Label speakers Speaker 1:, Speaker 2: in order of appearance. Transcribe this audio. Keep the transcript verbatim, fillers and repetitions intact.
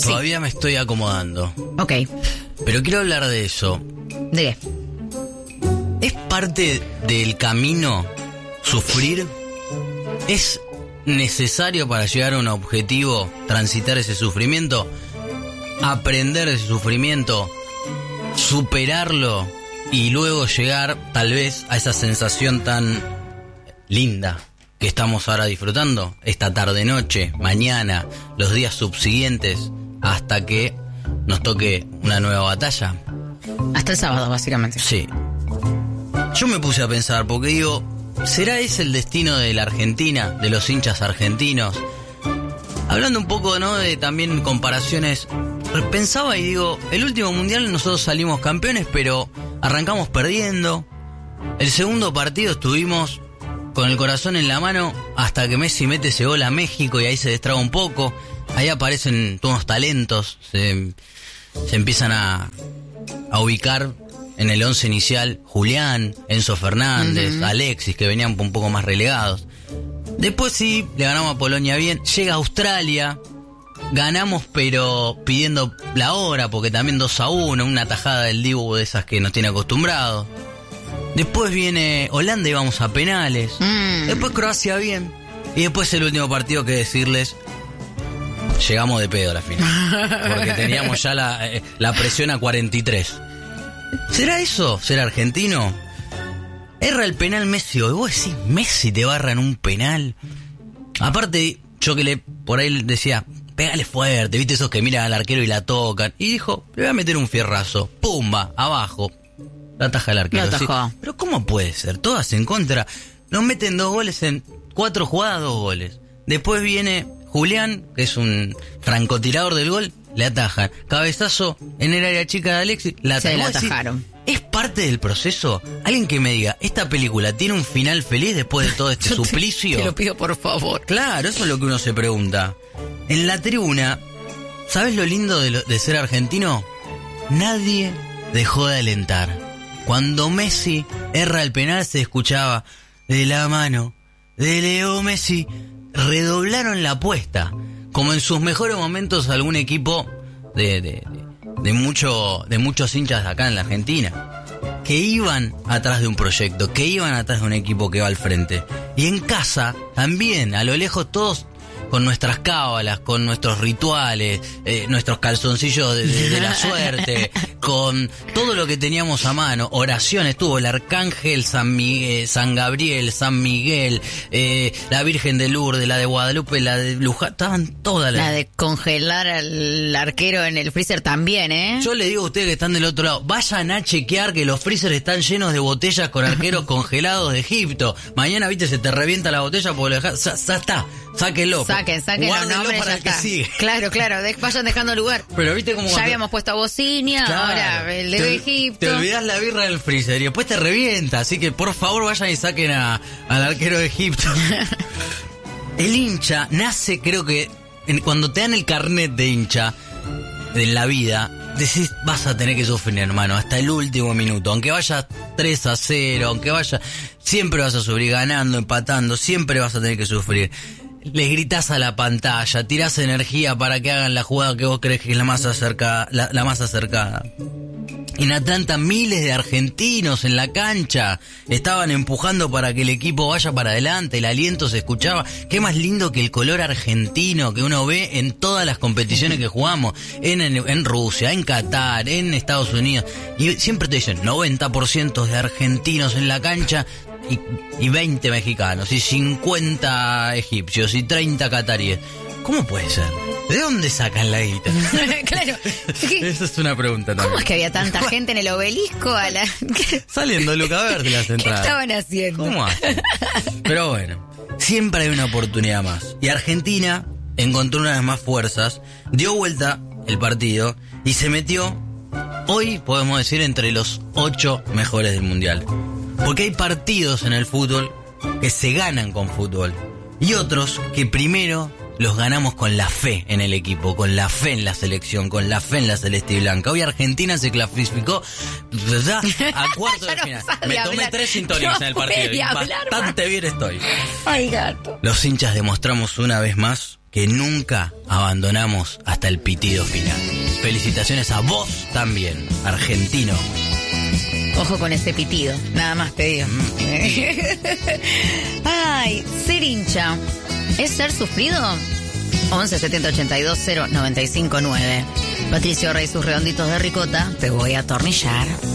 Speaker 1: Todavía me estoy acomodando.
Speaker 2: Ok.
Speaker 1: Pero quiero hablar de eso.
Speaker 2: ¿De qué?
Speaker 1: ¿Es parte del camino sufrir? ¿Es necesario para llegar a un objetivo transitar ese sufrimiento? ¿Aprender ese sufrimiento? ¿Superarlo? Y luego llegar tal vez a esa sensación tan linda que estamos ahora disfrutando, esta tarde noche, mañana, los días subsiguientes, hasta que nos toque una nueva batalla.
Speaker 2: Hasta el sábado, básicamente.
Speaker 1: Sí. Yo me puse a pensar, porque digo, ¿será ese el destino de la Argentina, de los hinchas argentinos? Hablando un poco, ¿no?, de también comparaciones, pensaba y digo, el último mundial nosotros salimos campeones, pero arrancamos perdiendo. El segundo partido estuvimos con el corazón en la mano hasta que Messi mete ese gol a México y ahí se destraba un poco. Ahí aparecen todos los talentos, se, se empiezan a, a ubicar en el once inicial Julián, Enzo Fernández, uh-huh. Alexis, que venían un poco más relegados. Después sí, le ganamos a Polonia bien, llega Australia, ganamos pero pidiendo la hora, porque también dos a uno, una tajada del Dibu de esas que nos tiene acostumbrados. Después viene Holanda y vamos a penales. Mm. Después Croacia bien. Y después el último partido que decirles, llegamos de pedo a la final. Porque teníamos ya la, la presión a cuarenta y tres. ¿Será eso? ¿Ser argentino? Erra el penal Messi hoy. Vos decís, Messi te barra en un penal. Aparte, yo que le por ahí decía, pégale fuerte, viste esos que miran al arquero y la tocan. Y dijo, le voy a meter un fierrazo. Pumba, abajo. La ataja el arquero.
Speaker 2: La atajó.
Speaker 1: Sí. Pero ¿cómo puede ser? Todas en contra. Nos meten dos goles en cuatro jugadas, dos goles. Después viene Julián, que es un francotirador del gol, le atajan. Cabezazo en el área chica de Alexis, la
Speaker 2: Se la atajaron.
Speaker 1: ¿Es parte del proceso? Alguien que me diga, ¿esta película tiene un final feliz después de todo este suplicio?
Speaker 2: Te, te lo pido por favor.
Speaker 1: Claro, eso es lo que uno se pregunta. En la tribuna, ¿sabes lo lindo de, lo, de ser argentino? Nadie dejó de alentar. Cuando Messi erra el penal se escuchaba de la mano de Leo Messi. Redoblaron la apuesta. Como en sus mejores momentos algún equipo de, de, de, mucho, de muchos hinchas de acá en la Argentina. Que iban atrás de un proyecto, que iban atrás de un equipo que va al frente. Y en casa también, a lo lejos todos con nuestras cábalas, con nuestros rituales, eh, nuestros calzoncillos de, de, de la suerte, con todo lo que teníamos a mano, oraciones, tuvo el Arcángel, San Miguel, San Gabriel, San Miguel, eh, la Virgen de Lourdes, la de Guadalupe, la de Luján, estaban todas las...
Speaker 2: La de congelar al arquero en el freezer también, ¿eh?
Speaker 1: Yo le digo a ustedes que están del otro lado, vayan a chequear que los freezers están llenos de botellas con arqueros congelados de Egipto. Mañana, viste, se te revienta la botella porque lo dejás, ya, ya está, sáquenlo.
Speaker 2: Saquen, saquen los nombres,
Speaker 1: para
Speaker 2: ya
Speaker 1: el que
Speaker 2: está.
Speaker 1: sigue.
Speaker 2: Claro, claro, de, vayan dejando lugar.
Speaker 1: Pero viste como
Speaker 2: ya
Speaker 1: cuando...
Speaker 2: habíamos puesto a Bosnia, claro, ahora el de
Speaker 1: te,
Speaker 2: Egipto.
Speaker 1: Te olvidás la birra del freezer y después te revienta, así que por favor vayan y saquen a, al arquero de Egipto. El hincha nace, creo que en, cuando te dan el carnet de hincha en la vida, decís, vas a tener que sufrir, hermano, hasta el último minuto. Aunque vaya tres a cero, aunque vaya, siempre vas a sufrir, ganando, empatando, siempre vas a tener que sufrir. Les gritás a la pantalla, tirás energía para que hagan la jugada que vos crees que es la más acercada, la, la más acercada. En Atlanta miles de argentinos en la cancha estaban empujando para que el equipo vaya para adelante, el aliento se escuchaba. Qué más lindo que el color argentino que uno ve en todas las competiciones que jugamos, en, en, en Rusia, en Qatar, en Estados Unidos. Y siempre te dicen noventa por ciento de argentinos en la cancha y, y veinte mexicanos, y cincuenta egipcios, y treinta cataríes. ¿Cómo puede ser? ¿De dónde sacan la guita?
Speaker 2: Claro.
Speaker 1: Esa es una pregunta también.
Speaker 2: ¿Cómo es que había tanta gente en el obelisco? A la...
Speaker 1: Saliendo Luca Verde las entradas.
Speaker 2: ¿Qué estaban haciendo?
Speaker 1: ¿Cómo hacen? Pero bueno, siempre hay una oportunidad más. Y Argentina encontró una de las más fuerzas, dio vuelta el partido y se metió, hoy podemos decir, entre los ocho mejores del mundial. Porque hay partidos en el fútbol que se ganan con fútbol y otros que primero los ganamos con la fe en el equipo, con la fe en la selección, con la fe en la celeste y blanca. Hoy Argentina se clasificó ya a cuarto de final. No Me tomé hablar. tres sintonías no en el partido y bastante más. bien estoy.
Speaker 2: Ay, gato.
Speaker 1: Los hinchas demostramos una vez más que nunca abandonamos hasta el pitido final. Felicitaciones a vos también, argentino.
Speaker 2: Ojo con ese pitido, nada más te digo. Ay, ser hincha, ¿es ser sufrido? once setenta ochenta y dos cero noventa y cinco nueve. Patricio Rey, sus redonditos de ricota, te voy a atornillar.